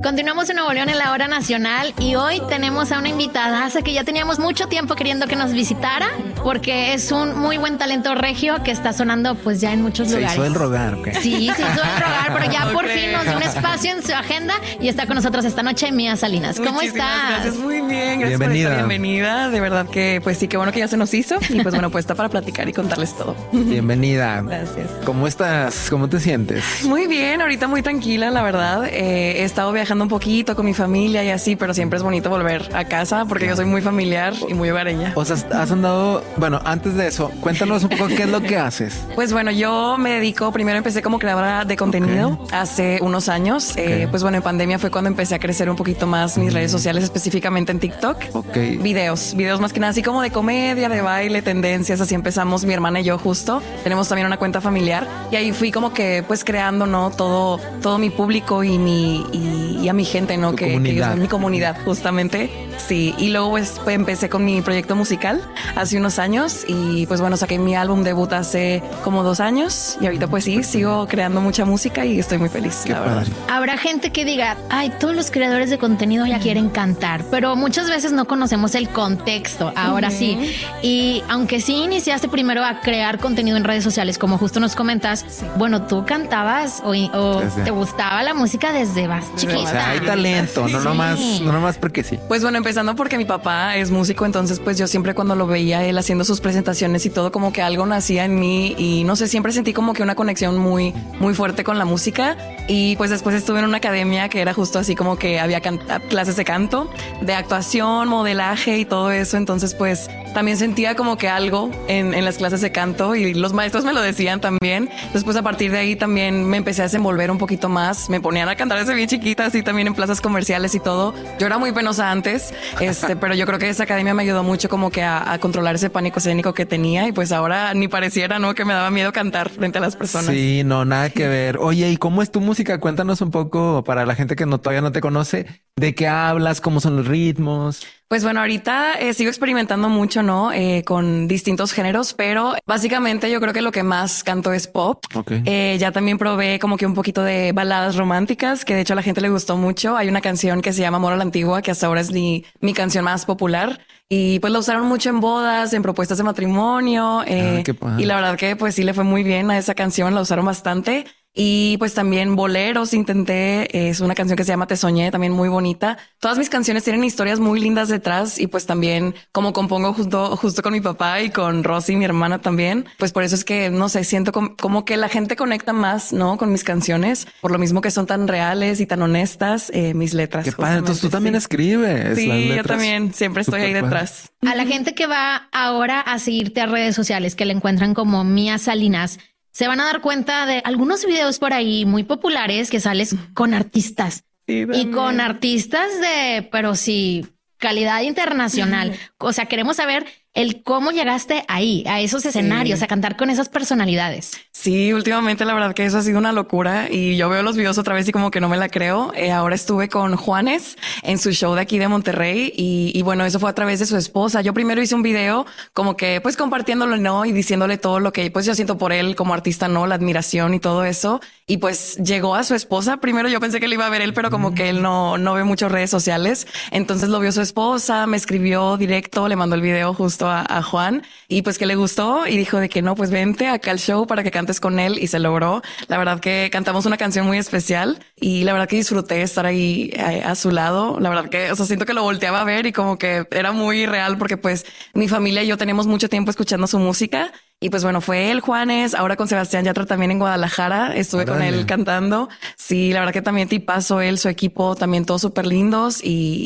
Continuamos en Nuevo León en la hora nacional y hoy tenemos a una invitada que ya teníamos mucho tiempo queriendo que nos visitara porque es un muy buen talento regio que está sonando pues ya en muchos lugares. Se hizo el rogar, ¿ok? Sí, se hizo el rogar, pero ya por fin nos dio un espacio en su agenda y está con nosotros esta noche Mía Salinas. ¿Cómo Muchísimas estás? Gracias, muy bien. Gracias Bienvenida. por esta bienvenida. De verdad que pues sí, qué bueno que ya se nos hizo y pues bueno, pues está para platicar y contarles todo. Bienvenida. Gracias. ¿Cómo estás? ¿Cómo te sientes? Muy bien, ahorita muy tranquila, la verdad. He estado viajando un poquito con mi familia y así, pero siempre es bonito volver a casa porque yo soy muy familiar y muy hogareña. O sea, has andado... Bueno, antes de eso, cuéntanos un poco qué es lo que haces. Pues bueno, yo me dedico, primero empecé como creadora de contenido hace unos años. Pues bueno, en pandemia fue cuando empecé a crecer un poquito más mis redes sociales, específicamente en TikTok. Videos más que nada, así como de comedia, de baile, tendencias, así empezamos mi hermana y yo justo. Tenemos también una cuenta familiar y ahí fui como que pues creando, ¿no? Todo mi público y a mi gente, ¿no? Que ellos son mi comunidad, justamente. Sí, y luego pues empecé con mi proyecto musical hace unos años y pues bueno, saqué mi álbum debut hace como 2 años y ahorita pues sí, sigo creando mucha música y estoy muy feliz, la verdad. Habrá gente que diga, ay, todos los creadores de contenido ya quieren cantar, pero muchas veces no conocemos el contexto, ahora sí. Y aunque sí iniciaste primero a crear contenido en redes sociales, como justo nos comentas, bueno, tú cantabas o te gustaba la música desde más chiquita. O sea, hay talento, no nomás porque sí. Pues bueno, empezando porque mi papá es músico, entonces pues yo siempre cuando lo veía él haciendo sus presentaciones y todo, como que algo nacía en mí y no sé, siempre sentí como que una conexión muy, muy fuerte con la música y pues después estuve en una academia que era justo así como que había clases de canto, de actuación, modelaje y todo eso, entonces pues también sentía como que algo en las clases de canto y los maestros me lo decían también. Después a partir de ahí también me empecé a desenvolver un poquito más, me ponían a cantar desde bien chiquita, así también en plazas comerciales y todo. Yo era muy penosa antes, pero yo creo que esa academia me ayudó mucho como que a controlar ese pánico escénico que tenía y pues ahora ni pareciera, ¿no? Que me daba miedo cantar frente a las personas. Sí, no, nada que ver. Oye, ¿y cómo es tu música? Cuéntanos un poco para la gente que todavía no te conoce, ¿de qué hablas? ¿Cómo son los ritmos? Pues bueno, ahorita sigo experimentando mucho, ¿no? Con distintos géneros, pero básicamente yo creo que lo que más canto es pop. Ya también probé como que un poquito de baladas románticas, que de hecho a la gente le gustó mucho. Hay una canción que se llama Amor a la Antigua, que hasta ahora es mi canción más popular. Y pues la usaron mucho en bodas, en propuestas de matrimonio. Y la verdad que pues sí le fue muy bien a esa canción, la usaron bastante. Y pues también boleros intenté, es una canción que se llama Te Soñé, también muy bonita. Todas mis canciones tienen historias muy lindas detrás y pues también como compongo justo con mi papá y con Rosy, mi hermana también, pues por eso es que, no sé, siento como que la gente conecta más, ¿no? Con mis canciones, por lo mismo que son tan reales y tan honestas mis letras. Qué padre, entonces tú también escribes. Sí, yo también, siempre estoy ahí detrás. A la gente que va ahora a seguirte a redes sociales, que le encuentran como Mía Salinas, se van a dar cuenta de algunos videos por ahí muy populares que sales con artistas y con artistas pero sí, calidad internacional. O sea, queremos saber el cómo llegaste ahí, a esos escenarios, a cantar con esas personalidades. Sí, últimamente la verdad que eso ha sido una locura y yo veo los videos otra vez y como que no me la creo. Ahora estuve con Juanes en su show de aquí de Monterrey y bueno, eso fue a través de su esposa. Yo primero hice un video como que pues compartiéndolo, ¿no? Y diciéndole todo lo que pues yo siento por él como artista, ¿no? La admiración y todo eso. Y pues llegó a su esposa. Primero yo pensé que le iba a ver él, pero como que él no ve muchas redes sociales. Entonces lo vio su esposa, me escribió directo, le mandó el video justo a Juan y pues que le gustó y dijo de que no, pues vente acá al show para que cantes con él y se logró. La verdad que cantamos una canción muy especial y la verdad que disfruté estar ahí a su lado. La verdad que, o sea, siento que lo volteaba a ver y como que era muy real porque pues mi familia y yo tenemos mucho tiempo escuchando su música. Y pues bueno, fue él, Juanes, ahora con Sebastián Yatra también en Guadalajara, estuve con él cantando. Sí, la verdad que también tipazo él, su equipo, también todos súper lindos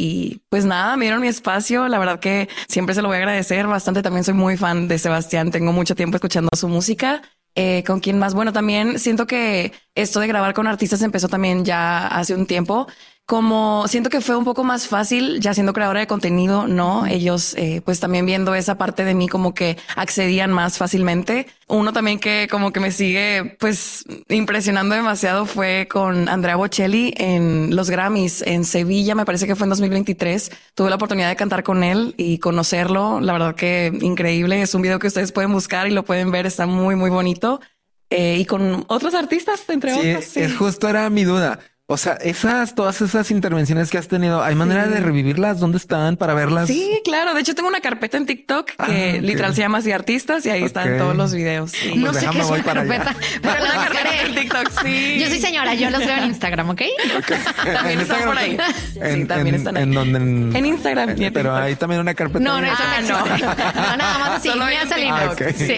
y pues nada, me dieron mi espacio, la verdad que siempre se lo voy a agradecer bastante, también soy muy fan de Sebastián, tengo mucho tiempo escuchando su música. ¿Con quién más? Bueno, también siento que esto de grabar con artistas empezó también ya hace un tiempo. Como siento que fue un poco más fácil ya siendo creadora de contenido, ¿no? Ellos pues también viendo esa parte de mí como que accedían más fácilmente. Uno también que como que me sigue pues impresionando demasiado fue con Andrea Bocelli en los Grammys en Sevilla, me parece que fue en 2023. Tuve la oportunidad de cantar con él y conocerlo. La verdad que increíble. Es un video que ustedes pueden buscar y lo pueden ver. Está muy, muy bonito. Y con otros artistas, entre otros. Sí, es justo era mi duda. O sea, todas esas intervenciones que has tenido, ¿hay manera de revivirlas? ¿Dónde están para verlas? Sí, claro. De hecho, tengo una carpeta en TikTok que literal se llama Así Artistas y ahí están todos los videos. Sí. No sé qué es una carpeta, pero la carpeta en TikTok, sí. Yo soy señora, yo los veo en Instagram, ¿ok? También están por ahí. Sí, también están ahí. ¿En dónde? En Instagram. Pero hay también una carpeta. No, eso no. No, nada más así. Solo Mía Salinas. Okay, sí.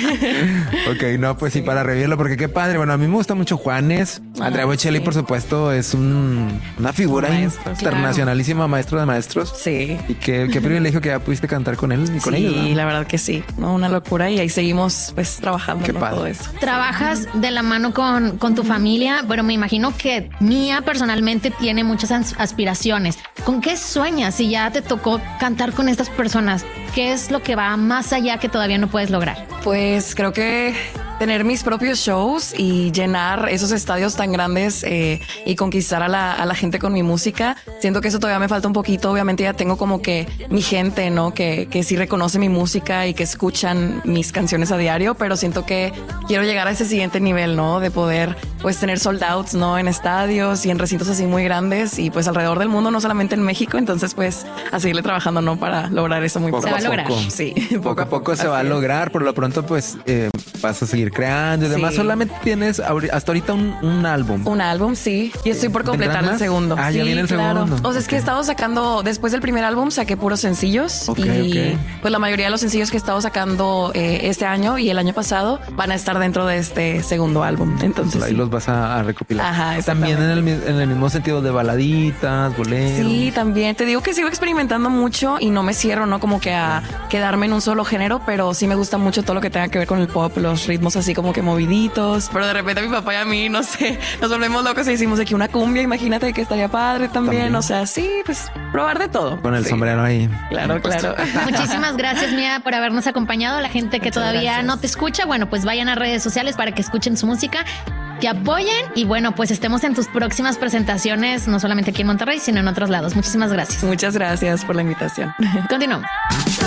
Ok, no, pues sí, para revivirlo, porque qué padre. Bueno, a mí me gusta mucho Juanes. Andrea Bocelli, por supuesto, es una figura internacionalísima, maestro de maestros. Sí. Y qué privilegio que ya pudiste cantar con él y con ellos. Sí, la verdad que sí. No, una locura. Y ahí seguimos pues trabajando en todo eso. Trabajas de la mano con tu familia, pero me imagino que Mía personalmente tiene muchas aspiraciones. ¿Con qué sueñas si ya te tocó cantar con estas personas? ¿Qué es lo que va más allá que todavía no puedes lograr? Pues creo que tener mis propios shows y llenar esos estadios tan grandes y conquistar a la gente con mi música. Siento que eso todavía me falta un poquito. Obviamente ya tengo como que mi gente, ¿no? Que sí reconoce mi música y que escuchan mis canciones a diario, pero siento que quiero llegar a ese siguiente nivel, ¿no? De poder pues tener sold outs, ¿no? En estadios y en recintos así muy grandes y pues alrededor del mundo, no solamente en México. Entonces pues a seguirle trabajando, ¿no? Para lograr eso muy pronto. Se va a lograr. Sí. Poco a poco se va a lograr. Por lo pronto pues vas a seguir creando y demás. Solamente tienes hasta ahorita un álbum. Un álbum, sí. Y estoy por completar el segundo. Ah, sí, ya viene el segundo. O sea, es que he estado sacando, después del primer álbum saqué puros sencillos. Pues la mayoría de los sencillos que he estado sacando este año y el año pasado van a estar dentro de este segundo álbum. Entonces ahí los vas a recopilar. Ajá, también en el mismo sentido de baladitas, boleros. Sí, también. Te digo que sigo experimentando mucho y no me cierro, ¿no? Como que a quedarme en un solo género, pero sí me gusta mucho todo lo que tenga que ver con el pop, los ritmos así como que moviditos. Pero de repente a mi papá y a mí, no sé, nos volvemos locos y decimos de que una cumbia, imagínate que estaría padre también. O sea, sí, pues probar de todo. Con el sombrero ahí. Claro, claro. Muchísimas gracias, Mía, por habernos acompañado. La gente que todavía no te escucha, bueno, pues vayan a redes sociales para que escuchen su música, que apoyen y bueno, pues estemos en tus próximas presentaciones, no solamente aquí en Monterrey, sino en otros lados. Muchísimas gracias. Muchas gracias por la invitación. Continuamos.